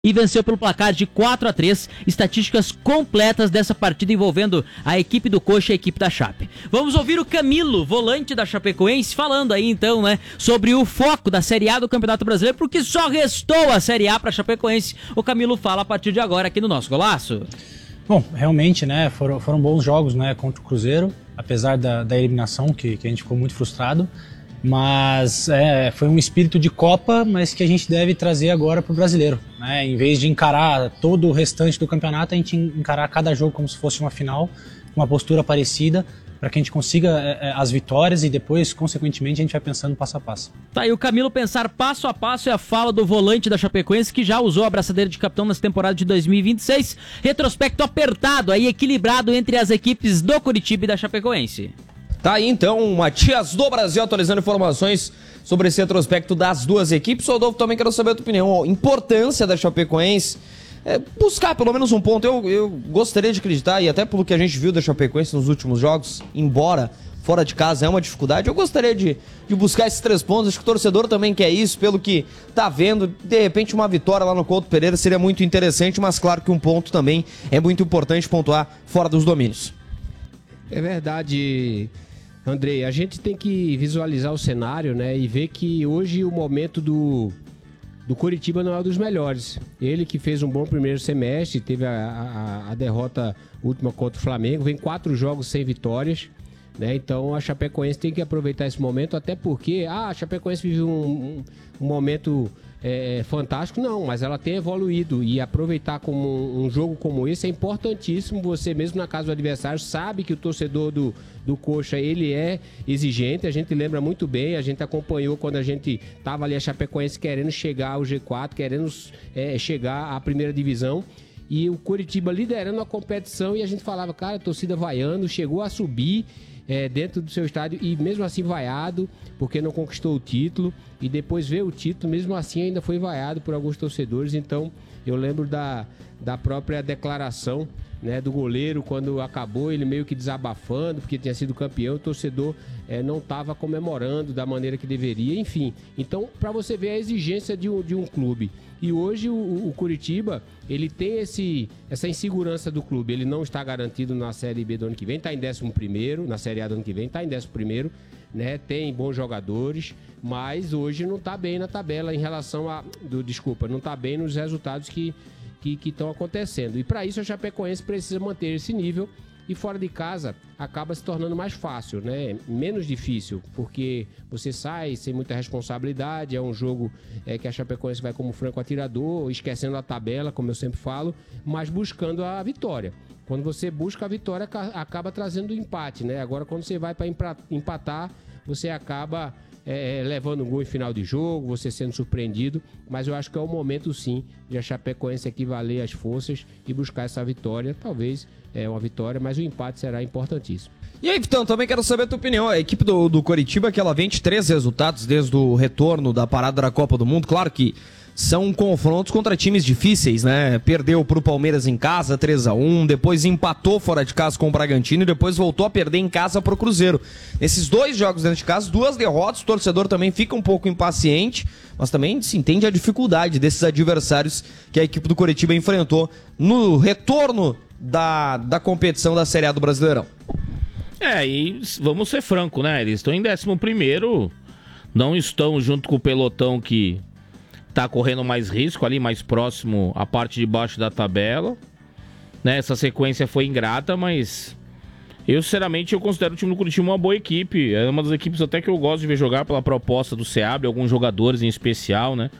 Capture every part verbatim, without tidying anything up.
e venceu pelo placar de quatro a três, estatísticas completas dessa partida envolvendo a equipe do Coxa e a equipe da Chape. Vamos ouvir o Camilo, volante da Chapecoense, falando aí então, né, sobre o foco da Série A do Campeonato Brasileiro, porque só restou a Série A para a Chapecoense. O Camilo fala a partir de agora aqui no nosso Golaço. Bom, realmente, né, foram, foram bons jogos, né, contra o Cruzeiro, apesar da, da eliminação, que, que a gente ficou muito frustrado. Mas é, foi um espírito de Copa, mas que a gente deve trazer agora para o brasileiro, né? Em vez de encarar todo o restante do campeonato, a gente encarar cada jogo como se fosse uma final, uma postura parecida, para que a gente consiga é, as vitórias e depois, consequentemente, a gente vai pensando passo a passo. Tá, e o Camilo pensar passo a passo é a fala do volante da Chapecoense, que já usou a braçadeira de capitão nessa temporada de dois mil e vinte e seis. Retrospecto apertado, aí equilibrado entre as equipes do Curitiba e da Chapecoense. Tá aí então o Matias do Brasil atualizando informações sobre esse retrospecto das duas equipes. Rodolfo, também quero saber a tua opinião. A importância da Chapecoense é buscar pelo menos um ponto. Eu, eu gostaria de acreditar, e até pelo que a gente viu da Chapecoense nos últimos jogos, embora fora de casa é uma dificuldade, eu gostaria de, de buscar esses três pontos. Acho que o torcedor também quer isso, pelo que tá vendo. De repente uma vitória lá no Couto Pereira seria muito interessante, mas claro que um ponto também é muito importante pontuar fora dos domínios. É verdade, Andrei, a gente tem que visualizar o cenário, né, e ver que hoje o momento do, do Coritiba não é um dos melhores. Ele que fez um bom primeiro semestre, teve a, a, a derrota última contra o Flamengo, vem quatro jogos sem vitórias, né, então a Chapecoense tem que aproveitar esse momento, até porque ah, a Chapecoense vive um, um, um momento é, fantástico, não, mas ela tem evoluído, e aproveitar como um, um jogo como esse é importantíssimo. Você mesmo na casa do adversário sabe que o torcedor do, do Coxa, ele é exigente, a gente lembra muito bem, a gente acompanhou quando a gente estava ali a Chapecoense querendo chegar ao G quatro, querendo é, chegar à primeira divisão, e o Coritiba liderando a competição, e a gente falava, cara, a torcida vaiando, chegou a subir É, dentro do seu estádio e mesmo assim vaiado, porque não conquistou o título, e depois veio o título, mesmo assim ainda foi vaiado por alguns torcedores. Então eu lembro da, da própria declaração, né, do goleiro, quando acabou, ele meio que desabafando, porque tinha sido campeão, o torcedor é, não estava comemorando da maneira que deveria, enfim. Então, para você ver a exigência de um, de um clube. E hoje o, o Coritiba, ele tem esse, essa insegurança do clube, ele não está garantido na Série B do ano que vem, está em décimo primeiro, na Série A do ano que vem, está em décimo primeiro, né, tem bons jogadores, mas hoje não está bem na tabela em relação a, do, desculpa, não está bem nos resultados que que estão acontecendo. E para isso a Chapecoense precisa manter esse nível, e fora de casa acaba se tornando mais fácil, né? Menos difícil, porque você sai sem muita responsabilidade, é um jogo é, que a Chapecoense vai como franco atirador, esquecendo a tabela, como eu sempre falo, mas buscando a vitória. Quando você busca a vitória, acaba trazendo o empate, né? Agora, quando você vai para empatar, você acaba É, levando um gol em final de jogo, você sendo surpreendido, mas eu acho que é o momento sim de a Chapecoense equivaler as forças e buscar essa vitória, talvez é uma vitória, mas o empate será importantíssimo. E aí, Vitão, também quero saber a tua opinião. A equipe do, do Coritiba, que ela vem de três resultados desde o retorno da parada da Copa do Mundo, claro que são confrontos contra times difíceis, né? Perdeu pro Palmeiras em casa, três a um, depois empatou fora de casa com o Bragantino e depois voltou a perder em casa pro Cruzeiro. Nesses dois jogos dentro de casa, duas derrotas, o torcedor também fica um pouco impaciente, mas também se entende a dificuldade desses adversários que a equipe do Coritiba enfrentou no retorno da, da competição da Série A do Brasileirão. É, e vamos ser francos, né? Eles estão em décimo primeiro, não estão junto com o pelotão que tá correndo mais risco ali, mais próximo à parte de baixo da tabela, né? Essa sequência foi ingrata, mas eu, sinceramente, eu considero o time do Curitiba uma boa equipe. É uma das equipes até que eu gosto de ver jogar pela proposta do Seabra, alguns jogadores em especial, né?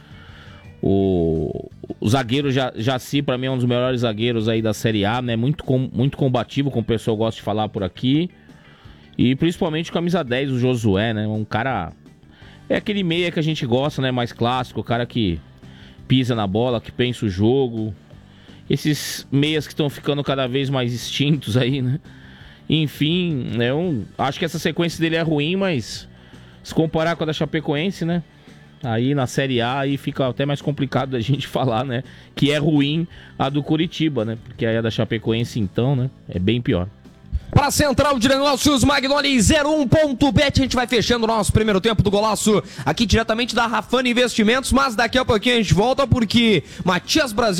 O, o zagueiro Jaci, pra mim, é um dos melhores zagueiros aí da Série A, né? Muito, com, muito combativo, como o pessoal gosta de falar por aqui. E principalmente o camisa dez, o Josué, né? Um cara... É aquele meia que a gente gosta, né? Mais clássico, o cara que pisa na bola, que pensa o jogo. Esses meias que estão ficando cada vez mais extintos aí, né? Enfim, eu acho que essa sequência dele é ruim, mas se comparar com a da Chapecoense, né? Aí na Série A aí fica até mais complicado da gente falar, né? Que é ruim a do Coritiba, né? Porque aí a da Chapecoense, então, né? É bem pior. Para a Central de Negócios Magnoli zero um ponto bet, a gente vai fechando o nosso primeiro tempo do Golaço aqui diretamente da Rafane Investimentos, mas daqui a pouquinho a gente volta porque Matias Brasil